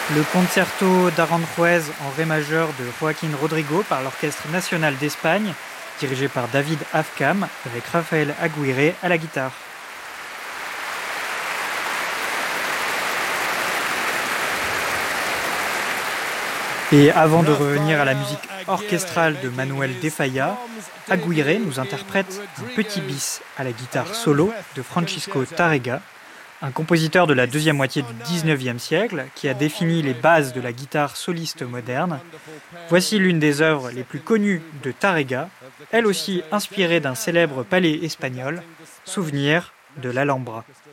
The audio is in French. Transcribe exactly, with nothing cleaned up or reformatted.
Le concerto d'Aranjuez en ré majeur de Joaquín Rodrigo par l'Orchestre national d'Espagne, dirigé par David Avcam, avec Rafael Aguirre à la guitare. Et avant de revenir à la musique orchestrale de Manuel de Falla, Aguirre nous interprète un petit bis à la guitare solo de Francisco Tárrega, un compositeur de la deuxième moitié du dix-neuvième siècle qui a défini les bases de la guitare soliste moderne. Voici l'une des œuvres les plus connues de Tárrega, elle aussi inspirée d'un célèbre palais espagnol, Souvenir de l'Alhambra.